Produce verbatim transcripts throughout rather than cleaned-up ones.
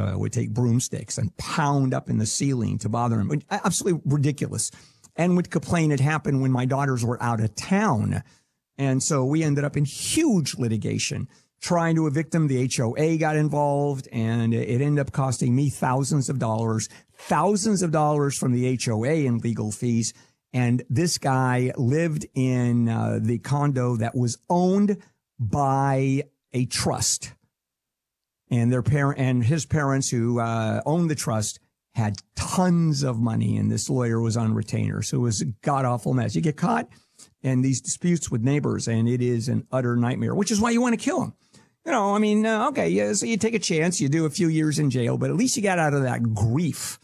uh, would take broomsticks and pound up in the ceiling to bother him. Absolutely ridiculous. And would complain it happened when my daughters were out of town. And so we ended up in huge litigation trying to evict him. The H O A got involved, and it ended up costing me thousands of dollars, thousands of dollars from the H O A in legal fees. And this guy lived in uh, the condo that was owned by a trust. And their parent and his parents, who uh, owned the trust, had tons of money, and this lawyer was on retainer. So it was a god-awful mess. You get caught in these disputes with neighbors, and it is an utter nightmare, which is why you want to kill them. You know, I mean, uh, okay, yeah, so you take a chance, you do a few years in jail, but at least you got out of that grief.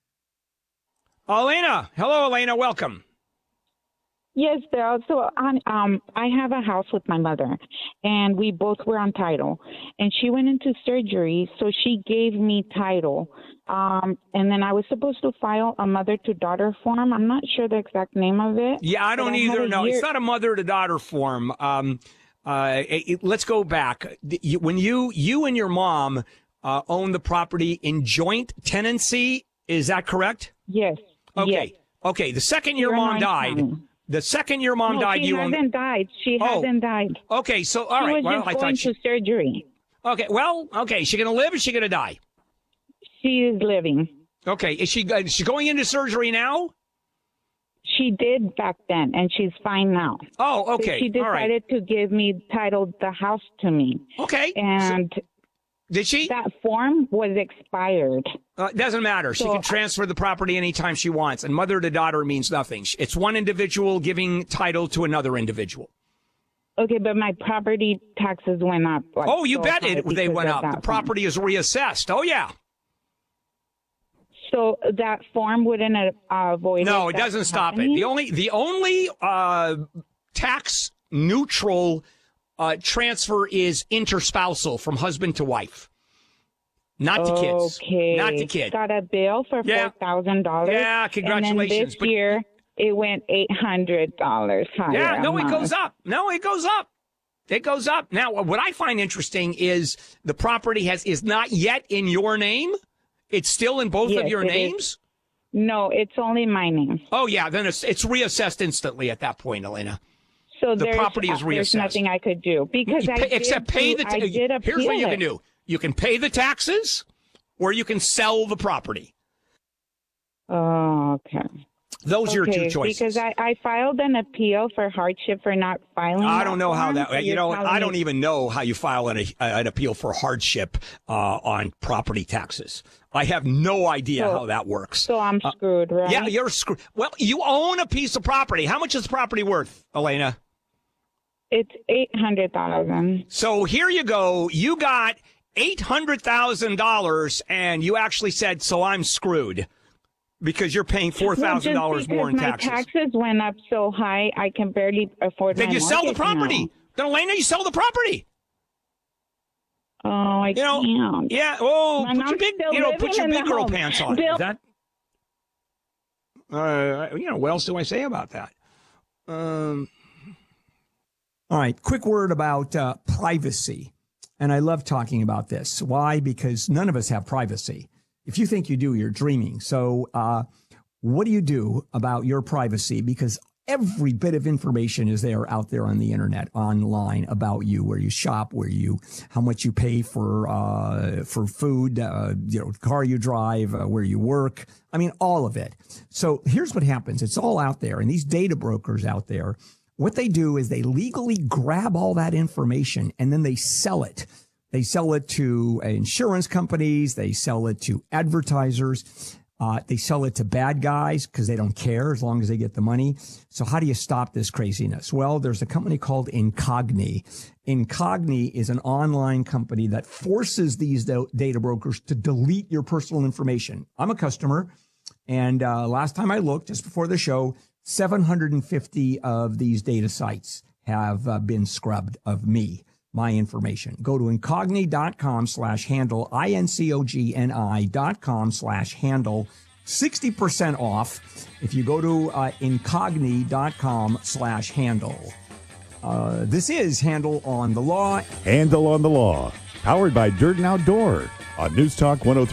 Elena. Hello, Elena. Welcome. Yes, Bill. So on, um, I have a house with my mother, and we both were on title. And she went into surgery, so she gave me title. Um, and then I was supposed to file a mother-to-daughter form. I'm not sure the exact name of it. Yeah, I don't either. No, year- it's not a mother-to-daughter form. Um, uh, it, let's go back. When you you and your mom uh, own the property in joint tenancy, is that correct? Yes. Okay. Yes. Okay. The second your mom died. County. The second your mom no, died, she you hasn't owned... died. She oh. hasn't died. Okay, so all she right. Was well, just I going thought she... to surgery. Okay, well, okay. Is she going to live or is she going to die? She is living. Okay, is she is she going into surgery now? She did back then, and she's fine now. Oh, okay. So she decided all right. to give me title the house to me. Okay. And so, did she? That form was expired. Uh, it doesn't matter. So, she can transfer the property anytime she wants, and mother to daughter means nothing. It's one individual giving title to another individual. Okay, but my property taxes went up. Like, oh, you so bet it. They went up. The property form. is reassessed. Oh, yeah. So that form wouldn't uh, avoid. No, it doesn't stop happening? it. The only the only uh, tax neutral uh, transfer is interspousal from husband to wife, not to kids. Okay, not to kids. Got a bill for yeah. four thousand dollars. Yeah, congratulations. And then this but, year it went eight hundred dollars higher. Yeah, no, it month. goes up. No, it goes up. It goes up. Now, what I find interesting is the property has is not yet in your name. It's still in both yes, of your it names? Is. No, it's only my name. Oh, yeah. Then it's, it's reassessed instantly at that point, Elena. So the property is reassessed. There's nothing I could do because I pay, except did, pay the. Ta- I did appeal Here's what you it. can do: you can pay the taxes, or you can sell the property. Oh, okay. Those okay, are your two choices. Because I, I filed an appeal for hardship for not filing. I don't know form, how that. so You know, I don't me- even know how you file an, an appeal for hardship uh, on property taxes. I have no idea so, how that works. So I'm screwed, uh, right? Yeah, you're screwed. Well, you own a piece of property. How much is the property worth, Elena? It's eight hundred thousand. So here you go. You got eight hundred thousand dollars, and you actually said, "So I'm screwed." Because you're paying four thousand well, dollars more in taxes. My taxes went up so high, I can barely afford. Then my you sell the property. Now. Then Elena, you sell the property. Oh, I you know, can't. Yeah. Oh, My put your big, you know, put your big girl home. pants on. Bill- Is that? Uh, you know, what else do I say about that? Um. All right. Quick word about uh, privacy, and I love talking about this. Why? Because none of us have privacy. If you think you do, you're dreaming. So uh, what do you do about your privacy? Because every bit of information is there out there on the internet, online about you, where you shop, where you, how much you pay for uh, for food, uh, you know, car you drive, uh, where you work. I mean, all of it. So here's what happens. It's all out there. And these data brokers out there, what they do is they legally grab all that information and then they sell it. They sell it to insurance companies. They sell it to advertisers. Uh, they sell it to bad guys because they don't care as long as they get the money. So how do you stop this craziness? Well, there's a company called Incogni. Incogni is an online company that forces these data brokers to delete your personal information. I'm a customer. And uh, last time I looked, just before the show, seven hundred fifty of these data sites have uh, been scrubbed of me. My information. Go to incogni.com slash handle, I N C O G N I dot com slash handle, sixty percent off if you go to uh, incogni.com slash handle. Uh, this is Handle on the Law. Handle on the Law, powered by Dirt and Outdoor on News Talk one oh three.